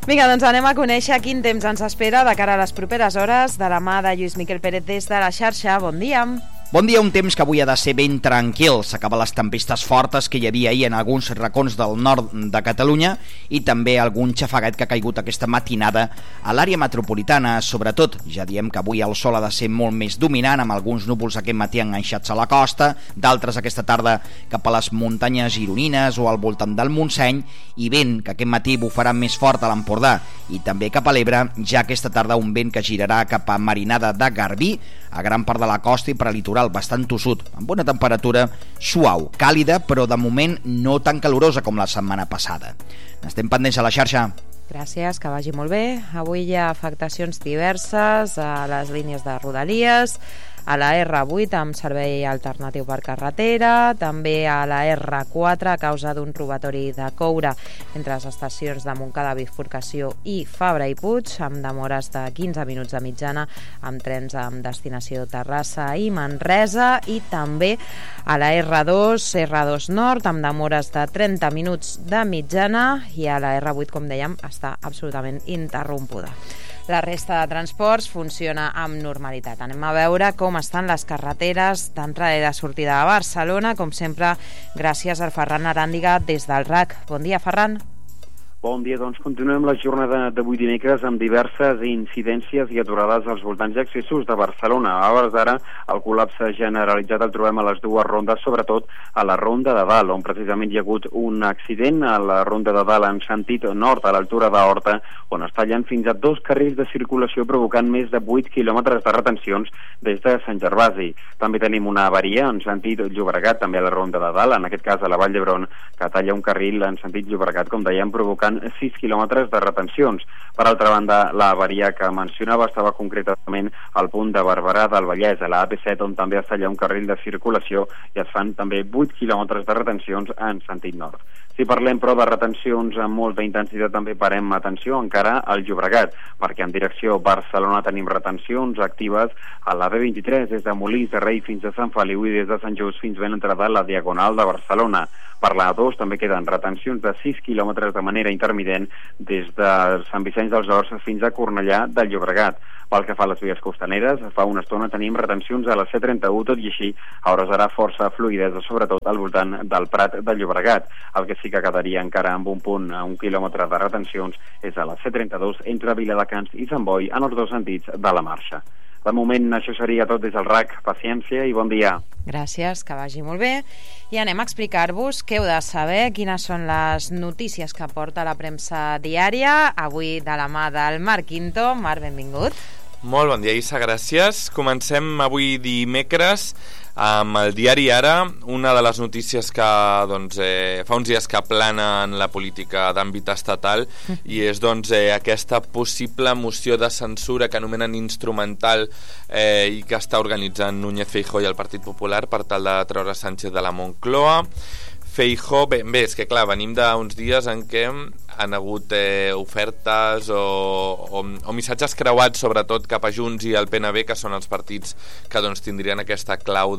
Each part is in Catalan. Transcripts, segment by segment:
Vinga, doncs anem a conèixer quin temps ens espera de cara a les properes hores de la mà de Lluís Miquel Pérez des de la xarxa. Bon dia. Bon dia, un temps que avui ha de ser ben tranquil. S'acaben les tempestes fortes que hi havia ahir en alguns racons del nord de Catalunya i també algun xafagat que ha caigut aquesta matinada a l'àrea metropolitana. Sobretot, ja diem que avui el sol ha de ser molt més dominant, amb alguns núvols aquest matí enganxats a la costa, d'altres aquesta tarda cap a les muntanyes gironines o al voltant del Montseny, i vent que aquest matí bufarà més fort a l'Empordà i també cap a l'Ebre, ja aquesta tarda un vent que girarà cap a Marinada de Garbí, a gran part de la costa i per a litoral bastant tossut, amb una temperatura suau, càlida, però de moment no tan calorosa com la setmana passada. N'estem pendents a la xarxa. Gràcies, que vagi molt bé. Avui hi ha afectacions diverses a les línies de Rodalies, a la R8 amb servei alternatiu per carretera, també a la R4 a causa d'un robatori de coure entre les estacions de Montcada, Bifurcació i Fabra i Puig, amb demores de 15 minuts de mitjana amb trens amb destinació Terrassa i Manresa, i també a la R2 Nord amb demores de 30 minuts de mitjana, i a la R8, com dèiem, està absolutament interrompuda. La resta de transports funciona amb normalitat. Anem a veure com estan les carreteres d'entrada i de sortida de Barcelona, com sempre, gràcies al Ferran Aràndiga des del RAC. Bon dia, Ferran. Bon dia, doncs continuem la jornada d'avui dimecres amb diverses incidències i aturades als voltants d'accessos de Barcelona. A hores d'ara, el col·lapse generalitzat el trobem a les dues rondes, sobretot a la ronda de Dalt, on precisament hi ha hagut un accident a la ronda de Dalt en sentit nord, a l'altura d'Horta, on es tallen fins a 2 carrils de circulació provocant més de 8 quilòmetres de retencions des de Sant Gervasi. També tenim una avaria en sentit Llobregat, també a la ronda de Dalt, en aquest cas a la Vall d'Hebron, que talla un carril en sentit Llobregat, com dèiem, provocant 6 quilòmetres de retencions. Per altra banda, la avaria que mencionava estava concretament al punt de Barberà del Vallès, a la AP7, on també es talla un carril de circulació i es fan també 8 quilòmetres de retencions en sentit nord. Si parlem, però, de retencions amb molta intensitat, també parem atenció encara al Llobregat, perquè en direcció Barcelona tenim retencions actives a la B23, des de Molins de Rei fins a Sant Feliu i des de Sant Just fins ben entrada a la Diagonal de Barcelona. Per la A2 també queden retencions de 6 quilòmetres de manera intermitent des de Sant Vicenç dels Horts fins a Cornellà del Llobregat. Pel que fa a les vies costaneres, fa una estona tenim retencions a la C31, tot i així, a hores d'ara força fluidesa, sobretot al voltant del Prat de Llobregat. El que sí que quedaria encara amb un punt a 1 quilòmetre de retencions és a la C32 entre Viladecans i Sant Boi en els dos sentits de la marxa. De moment això seria tot des del RAC. Paciència i bon dia. Gràcies, que vagi molt bé. I anem a explicar-vos què heu de saber, quines són les notícies que porta la premsa diària. Avui de la mà del Marc Quinto. Marc, benvingut. Molt bon dia, Issa, gràcies. Comencem avui dimecres amb el diari Ara, una de les notícies que fa uns dies que plana en la política d'àmbit estatal, i és aquesta possible moció de censura que anomenen instrumental i que està organitzant Núñez Feijóo i el Partit Popular per tal de treure Sánchez de la Moncloa. Feijóo, bé, és que clar, venim d'uns dies en què han hagut ofertes o missatges creuats, sobretot cap a Junts i el PNB, que són els partits que tindrien aquesta clau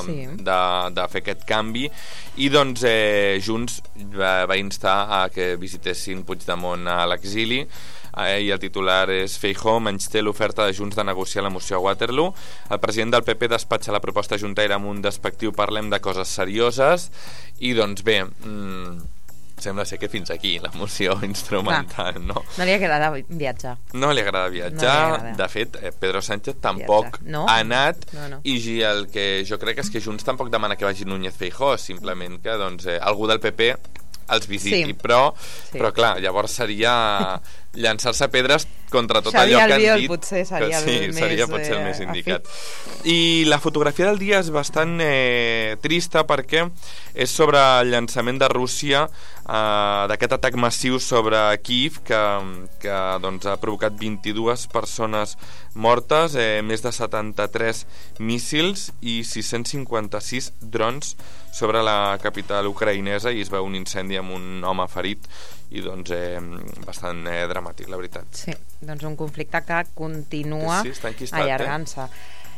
de fer aquest canvi, i Junts va instar a que visitessin Puigdemont a l'exili, i el titular és: Feijóo menysté l'oferta de Junts de negociar la moció a Waterloo. El president del PP despatxa la proposta juntaire amb un despectiu "parlem de coses serioses", i bé, sembla ser que fins aquí la moció instrumental, no? No li agrada viatjar. No li agrada viatjar. De fet, Pedro Sánchez tampoc ha anat. I el que jo crec és que Junts tampoc demana que vagi Núñez Feijóo, simplement que algú del PP els visiti, però clar, llavors seria llançar-se pedres contra tot allò que han dit. Potser seria potser el més indicat. I la fotografia del dia és bastant trista, perquè és sobre el llançament de Rússia d'aquest atac massiu sobre Kíev que ha provocat 22 persones mortes, més de 73 míssils i 656 drons sobre la capital ucraïnesa, i es veu un incendi amb un home ferit, i bastant dramàtic, la veritat. Sí, un conflicte que continua allargant-se.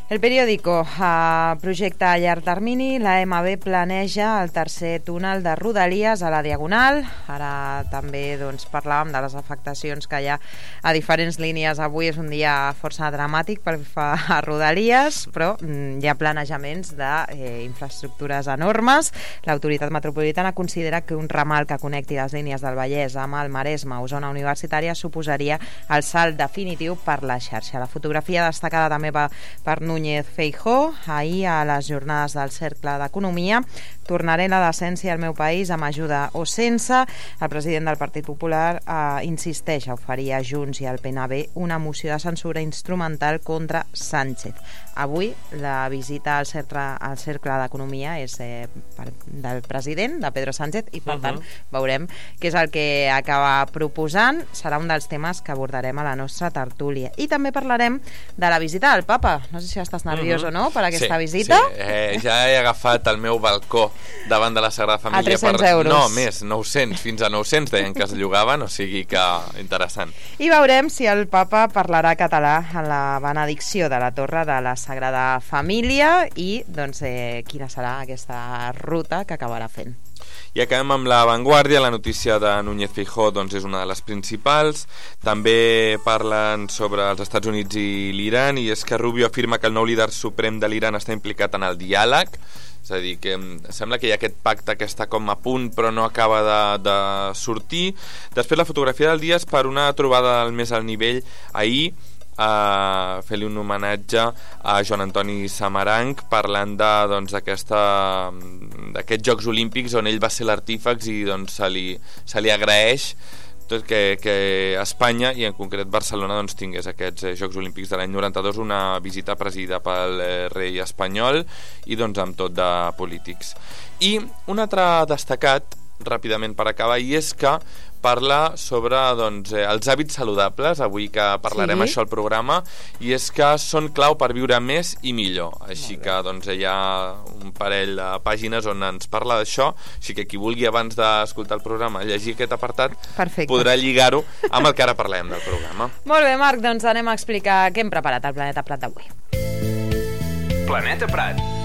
El periòdico, projecte a llarg termini, la MB planeja el tercer túnel de Rodalies a la Diagonal. Ara també parlàvem de les afectacions que hi ha a diferents línies. Avui és un dia força dramàtic per a Rodalies, però hi ha planejaments d'infraestructures enormes. L'autoritat metropolitana considera que un ramal que connecti les línies del Vallès amb el Maresme o zona universitària suposaria el salt definitiu per la xarxa. La fotografia destacada també per Núñez Feijóo, ahir a les jornades del Cercle d'Economia. Tornaré la decència al meu país amb ajuda o sense. El president del Partit Popular insisteix a oferir a Junts i al PNB una moció de censura instrumental contra Sánchez. Avui la visita al Cercle d'Economia és del president, de Pedro Sánchez, i per tant veurem què és el que acaba proposant. Serà un dels temes que abordarem a la nostra tertúlia. I també parlarem de la visita del Papa. No sé si estàs nerviós o no per aquesta visita. Sí, ja he agafat el meu balcó davant de la Sagrada Família. A 300 euros. No, més, 900, fins a 900 deien que es llogaven, o sigui que interessant. I veurem si el Papa parlarà català en la benedicció de la Torre de la Sagrada Família i quina serà aquesta ruta que acabarà fent. I acabem amb La Vanguardia. La notícia de Núñez Feijóo és una de les principals. També parlen sobre els Estats Units i l'Iran, i és que Rubio afirma que el nou líder suprem de l'Iran està implicat en el diàleg. És a dir, que sembla que hi ha aquest pacte que està com a punt però no acaba de sortir. Després la fotografia del dia és per una trobada al més alt nivell ahir, fer-li un homenatge a Joan Antoni Samaranch, parlant d'aquests Jocs Olímpics on ell va ser l'artífex, i se li agraeix que Espanya, i en concret Barcelona, tingués aquests Jocs Olímpics de l'any 92, una visita presidida pel rei espanyol i amb tot de polítics. I un altre destacat, ràpidament per acabar, i és que parla sobre els hàbits saludables, avui que parlarem això al programa, i és que són clau per viure més i millor. Així que hi ha un parell de pàgines on ens parla d'això, així que qui vulgui abans d'escoltar el programa llegir aquest apartat podrà lligar-ho amb el que ara parlem del programa. Molt bé, Marc, anem a explicar què hem preparat al Planeta Prat d'avui. Planeta Prat.